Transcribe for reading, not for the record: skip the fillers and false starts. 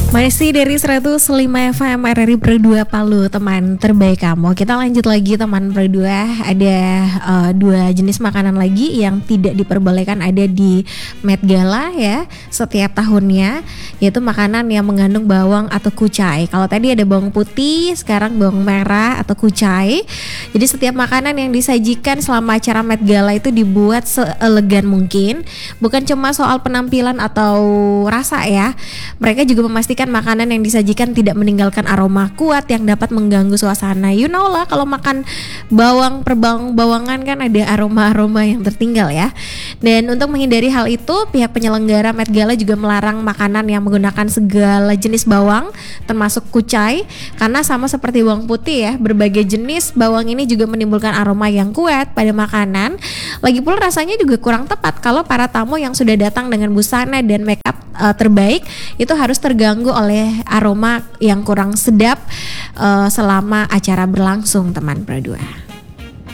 Masih dari 105 FM RRI Per 2 Palu, teman terbaik kamu. Kita lanjut lagi teman Per 2. Ada dua jenis makanan lagi yang tidak diperbolehkan ada di Met Gala ya setiap tahunnya, yaitu makanan yang mengandung bawang atau kucai. Kalau tadi ada bawang putih, sekarang bawang merah atau kucai. Jadi setiap makanan yang disajikan selama acara Met Gala itu dibuat seelegan mungkin. Bukan cuma soal penampilan atau rasa ya. Mereka juga memastikan makanan yang disajikan tidak meninggalkan aroma kuat yang dapat mengganggu suasana. You know lah, kalau makan bawang per bawangan kan ada aroma-aroma yang tertinggal ya. Dan untuk menghindari hal itu, pihak penyelenggara Met Gala juga melarang makanan yang menggunakan segala jenis bawang, termasuk kucai, karena sama seperti bawang putih ya, berbagai jenis bawang ini juga menimbulkan aroma yang kuat pada makanan. Lagi pula rasanya juga kurang tepat kalau para tamu yang sudah datang dengan busana dan make up terbaik itu harus terganggu oleh aroma yang kurang sedap selama acara berlangsung, teman berdua.